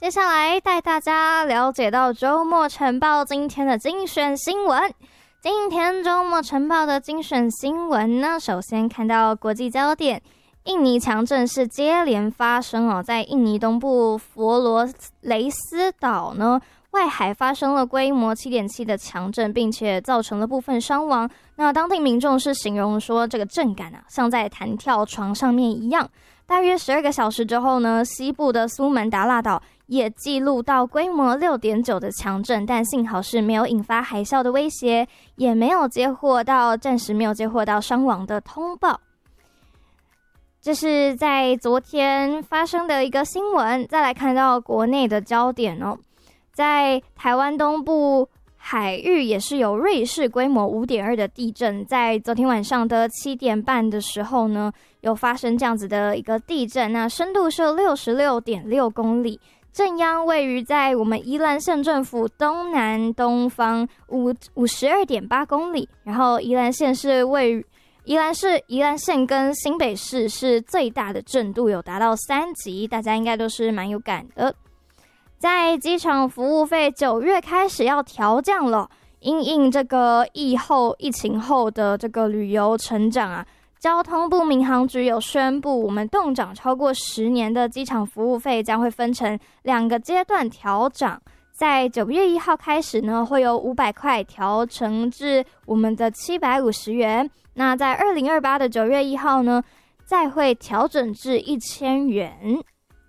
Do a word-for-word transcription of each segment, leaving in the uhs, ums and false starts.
接下来带大家了解到周末晨报今天的精选新闻。今天周末晨报的精选新闻呢，首先看到国际焦点，印尼强震是接连发生哦，在印尼东部佛罗雷斯岛呢，外海发生了规模 七点七 的强震，并且造成了部分伤亡。那当地民众是形容说，这个震感啊，像在弹跳床上面一样。大约十二个小时之后呢，西部的苏门答腊岛也记录到规模 六点九 的强震，但幸好是没有引发海啸的威胁，也没有接获到暂时没有接获到伤亡的通报。这是在昨天发生的一个新闻。再来看到国内的焦点哦，在台湾东部海域也是有瑞士规模 五点二 的地震，在昨天晚上的七点半的时候呢，有发生这样子的一个地震，那深度是 六十六点六公里，震央位于在我们宜兰县政府东南东方 五十二点八公里，然后宜兰县是位于宜兰市、宜兰县跟新北市是最大的震度，有达到三级，大家应该都是蛮有感的。在机场服务费九月开始要调降了，因应这个疫后疫情后的这个旅游成长啊，交通部民航局有宣布，我们动涨超过十年的机场服务费将会分成两个阶段调涨。在九月一号开始呢，会由五百块调成至我们的七百五十元。那在二零二八的九月一号呢，再会调整至一千元。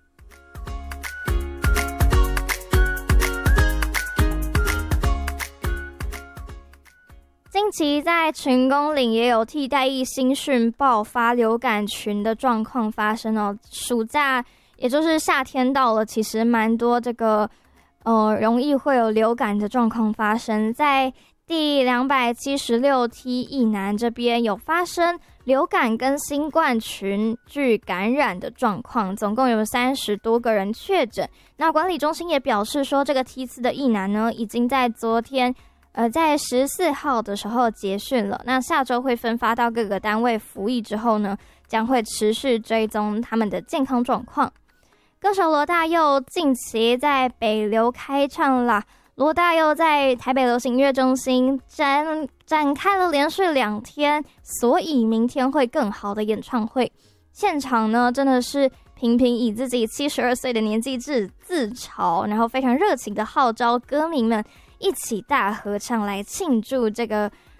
近期在群公岭也有替代役新训爆发流感群的状况发生哦。暑假也就是夏天到了，其实蛮多这个呃容易会有流感的状况发生。在第两百七十六梯役男这边有发生流感跟新冠群聚感染的状况，总共有三十多个人确诊。那管理中心也表示说，这个梯次的役男呢，已经在昨天呃，在十四号的时候结训了，那下周会分发到各个单位服役之后呢，将会持续追踪他们的健康状况。歌手罗大佑近期在北流开唱啦，罗大佑在台北流行音乐中心展展开了连续两天，所以明天会更好的演唱会。现场呢，真的是频频以自己七十二岁的年纪自自嘲，然后非常热情的号召歌迷们一起大合唱来庆祝这个